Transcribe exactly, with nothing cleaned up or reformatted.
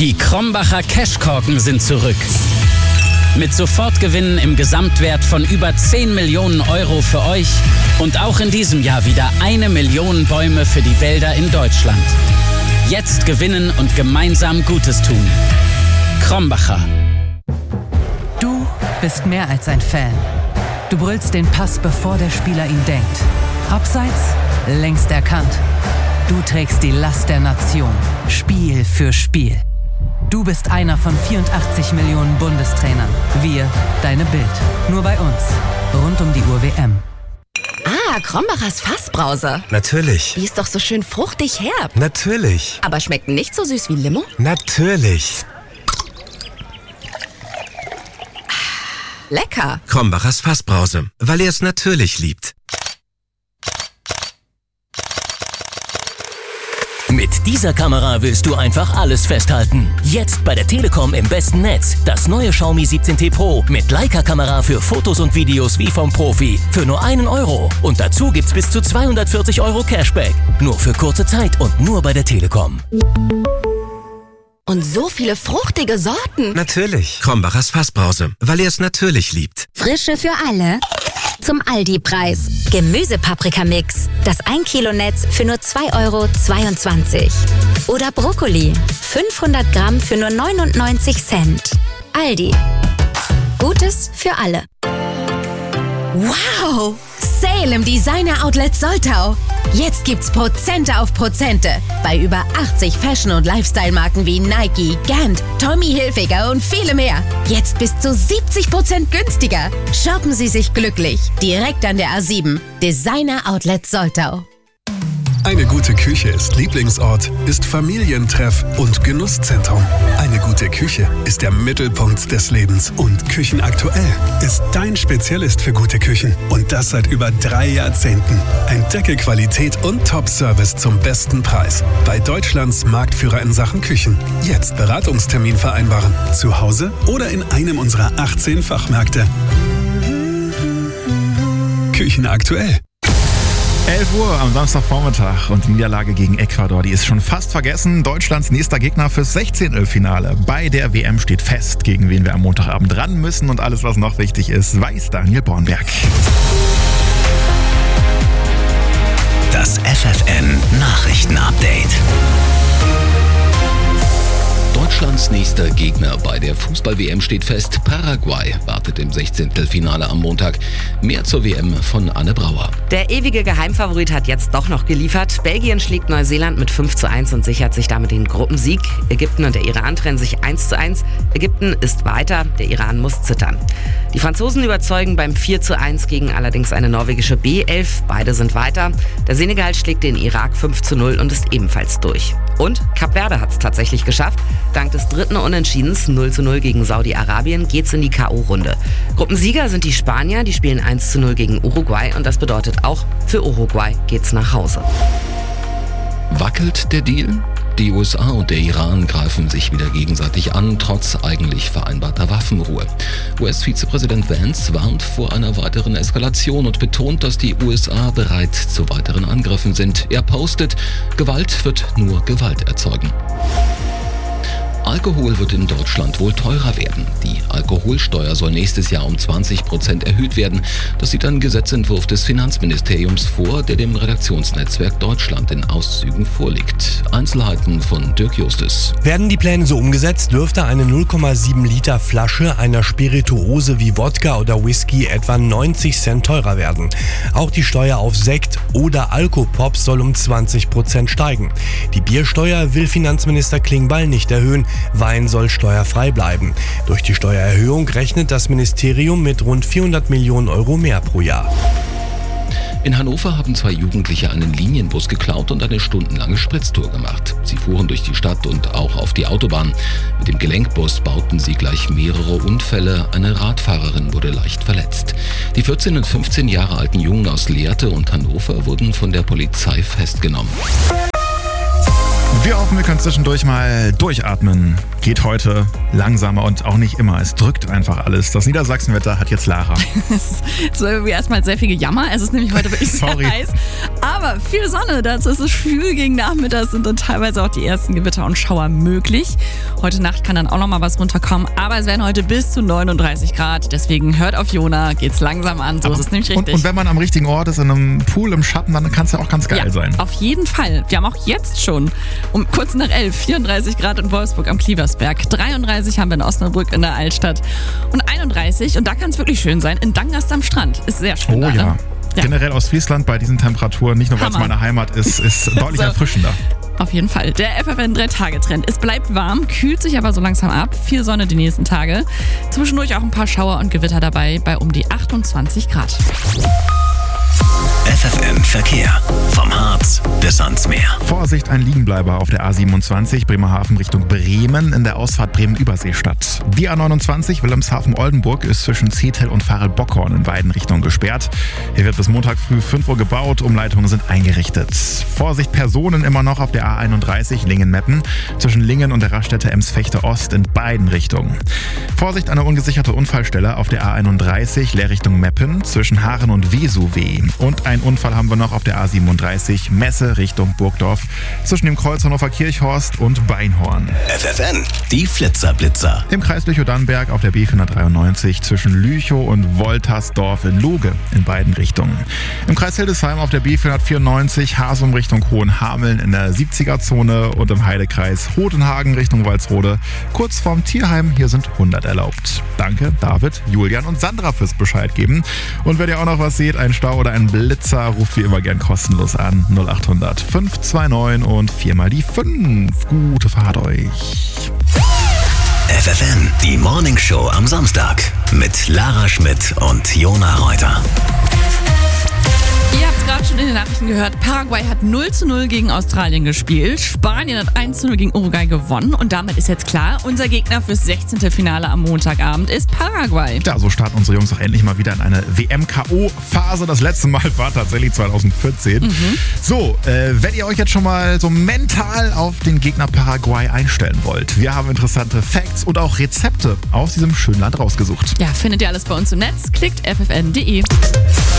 Die Krombacher Cashkorken sind zurück. Mit Sofortgewinnen im Gesamtwert von über zehn Millionen Euro für euch und auch in diesem Jahr wieder eine Million Bäume für die Wälder in Deutschland. Jetzt gewinnen und gemeinsam Gutes tun. Krombacher. Du bist mehr als ein Fan. Du brüllst den Pass, bevor der Spieler ihn denkt. Abseits, längst erkannt. Du trägst die Last der Nation, Spiel für Spiel. Du bist einer von vierundachtzig Millionen Bundestrainern. Wir, deine Bild. Nur bei uns. Rund um die Uhr W M. Ah, Krombachers Fassbrause. Natürlich. Die ist doch so schön fruchtig herb. Natürlich. Aber schmeckt nicht so süß wie Limo? Natürlich. Lecker. Krombachers Fassbrause, weil er es natürlich liebt. Mit dieser Kamera willst du einfach alles festhalten. Jetzt bei der Telekom im besten Netz. Das neue Xiaomi siebzehn T Pro mit Leica-Kamera für Fotos und Videos wie vom Profi. Für nur einen Euro. Und dazu gibt's bis zu zweihundertvierzig Euro Cashback. Nur für kurze Zeit und nur bei der Telekom. Und so viele fruchtige Sorten. Natürlich. Krombachers Fassbrause, weil er es natürlich liebt. Frische für alle. Zum Aldi-Preis. Gemüsepaprikamix. Das ein Kilo Netz für nur zwei Euro zweiundzwanzig. Oder Brokkoli. fünfhundert Gramm für nur neunundneunzig Cent. Aldi. Gutes für alle. Wow! Sale im Designer Outlet Soltau. Jetzt gibt's Prozente auf Prozente bei über achtzig Fashion- und Lifestyle-Marken wie Nike, Gant, Tommy Hilfiger und viele mehr. Jetzt bis zu siebzig Prozent günstiger. Shoppen Sie sich glücklich. Direkt an der A sieben. Designer Outlet Soltau. Eine gute Küche ist Lieblingsort, ist Familientreff und Genusszentrum. Eine gute Küche ist der Mittelpunkt des Lebens. Und Küchenaktuell ist dein Spezialist für gute Küchen. Und das seit über drei Jahrzehnten. Entdecke Qualität und Top-Service zum besten Preis. Bei Deutschlands Marktführer in Sachen Küchen. Jetzt Beratungstermin vereinbaren. Zu Hause oder in einem unserer achtzehn Fachmärkte. Küchenaktuell. elf Uhr am Samstagvormittag und die Niederlage gegen Ecuador, die ist schon fast vergessen. Deutschlands nächster Gegner fürs Sechzehntelfinale bei der W M steht fest, gegen wen wir am Montagabend ran müssen. Und alles, was noch wichtig ist, weiß Daniel Bornberg. Das F F N Nachrichtenupdate. Deutschlands nächster Gegner bei der Fußball-W M steht fest. Paraguay wartet im Sechzehntelfinale am Montag. Mehr zur W M von Anne Brauer. Der ewige Geheimfavorit hat jetzt doch noch geliefert. Belgien schlägt Neuseeland mit fünf zu eins und sichert sich damit den Gruppensieg. Ägypten und der Iran trennen sich eins zu eins. Ägypten ist weiter, der Iran muss zittern. Die Franzosen überzeugen beim vier zu eins gegen allerdings eine norwegische B elf. Beide sind weiter. Der Senegal schlägt den Irak fünf zu null und ist ebenfalls durch. Und Kap Verde hat es tatsächlich geschafft. Dank des dritten Unentschiedens null zu null gegen Saudi-Arabien geht's in die K O-Runde. Gruppensieger sind die Spanier, die spielen eins zu null gegen Uruguay und das bedeutet auch, für Uruguay geht's nach Hause. Wackelt der Deal? Die U S A und der Iran greifen sich wieder gegenseitig an, trotz eigentlich vereinbarter Waffenruhe. U S-Vizepräsident Vance warnt vor einer weiteren Eskalation und betont, dass die U S A bereit zu weiteren Angriffen sind. Er postet, Gewalt wird nur Gewalt erzeugen. Alkohol wird in Deutschland wohl teurer werden. Die Alkoholsteuer soll nächstes Jahr um zwanzig Prozent erhöht werden. Das sieht ein Gesetzentwurf des Finanzministeriums vor, der dem Redaktionsnetzwerk Deutschland in Auszügen vorliegt. Einzelheiten von Dirk Justus. Werden die Pläne so umgesetzt, dürfte eine null Komma sieben Liter Flasche einer Spirituose wie Wodka oder Whisky etwa neunzig Cent teurer werden. Auch die Steuer auf Sekt oder Alkopops soll um zwanzig Prozent steigen. Die Biersteuer will Finanzminister Klingbeil nicht erhöhen. Wein soll steuerfrei bleiben. Durch die Steuererhöhung rechnet das Ministerium mit rund vierhundert Millionen Euro mehr pro Jahr. In Hannover haben zwei Jugendliche einen Linienbus geklaut und eine stundenlange Spritztour gemacht. Sie fuhren durch die Stadt und auch auf die Autobahn. Mit dem Gelenkbus bauten sie gleich mehrere Unfälle. Eine Radfahrerin wurde leicht verletzt. Die vierzehn und fünfzehn Jahre alten Jungen aus Lehrte und Hannover wurden von der Polizei festgenommen. Wir hoffen, wir können zwischendurch mal durchatmen. geht heute langsamer und auch nicht immer. Es drückt einfach alles. Das Niedersachsenwetter hat jetzt Lara. Es war irgendwie erstmal sehr viel Gejammer. Es ist nämlich heute wirklich sehr Sorry. heiß. Aber viel Sonne. Dazu ist es schwül gegen Nachmittag. Sind dann teilweise auch die ersten Gewitter und Schauer möglich. Heute Nacht kann dann auch noch mal was runterkommen. Aber es werden heute bis zu neununddreißig Grad. Deswegen hört auf Jona. Geht's langsam an. So Aber, ist es nämlich richtig. Und, und wenn man am richtigen Ort ist, in einem Pool im Schatten, dann kann es ja auch ganz geil ja, sein. Auf jeden Fall. Wir haben auch jetzt schon um kurz nach elf vierunddreißig Grad in Wolfsburg am Klieversberg. dreiunddreißig haben wir in Osnabrück in der Altstadt. Und einunddreißig, und da kann es wirklich schön sein, in Dangast am Strand. Ist sehr schön. Oh da, ja. ne? ja. Generell Ostfriesland bei diesen Temperaturen, nicht nur weil es Hammer. meine Heimat ist, ist deutlich So. erfrischender. Auf jeden Fall. Der F F N drei Tage Trend. Es bleibt warm, kühlt sich aber so langsam ab. Viel Sonne die nächsten Tage. Zwischendurch auch ein paar Schauer und Gewitter dabei bei um die achtundzwanzig Grad. F F N Verkehr. Vom Harz bis ans Meer. Vorsicht, ein Liegenbleiber auf der A siebenundzwanzig Bremerhaven Richtung Bremen in der Ausfahrt Bremen-Überseestadt. Die A neunundzwanzig Wilhelmshaven-Oldenburg ist zwischen Zetel und Farel-Bockhorn in beiden Richtungen gesperrt. Hier wird bis Montag früh fünf Uhr gebaut, Umleitungen sind eingerichtet. Vorsicht, Personen immer noch auf der A einunddreißig Lingen-Meppen zwischen Lingen und der Raststätte Ems-Fechter Ost in beiden Richtungen. Vorsicht, eine ungesicherte Unfallstelle auf der A einunddreißig Leerrichtung Meppen zwischen Haaren und Vesuwe. Und ein Unfall haben wir noch auf der A siebenunddreißig Messe Richtung Burgdorf zwischen dem Kreuz Hannover-Kirchhorst und Beinhorn. F F N, die Flitzerblitzer. Im Kreis Lüchow-Dannenberg auf der B vierhundertdreiundneunzig zwischen Lüchow und Woltersdorf in Loge in beiden Richtungen. Im Kreis Hildesheim auf der B vierhundertvierundneunzig Hasum Richtung Hohenhameln in der siebziger-Zone und im Heidekreis Hodenhagen Richtung Walsrode kurz vorm Tierheim. Hier sind hundert erlaubt. Danke David, Julian und Sandra fürs Bescheid geben. Und wenn ihr auch noch was seht, ein Stau oder ein Blitzer, ruft wie immer gern kostenlos an. null achthundert fünf zwei neun und viermal die fünf. Gute Fahrt euch. F F N, die Morning Show am Samstag mit Lara Schmidt und Jona Reuter. Ihr habt es gerade schon in den Nachrichten gehört, Paraguay hat null zu null gegen Australien gespielt, Spanien hat eins zu null gegen Uruguay gewonnen und damit ist jetzt klar, unser Gegner fürs sechzehnte Finale am Montagabend ist Paraguay. Ja, so starten unsere Jungs auch endlich mal wieder in eine W M-K O-Phase. Das letzte Mal war tatsächlich zweitausendvierzehn. Mhm. So, äh, wenn ihr euch jetzt schon mal so mental auf den Gegner Paraguay einstellen wollt, wir haben interessante Facts und auch Rezepte aus diesem schönen Land rausgesucht. Ja, findet ihr alles bei uns im Netz, klickt f f n punkt d e.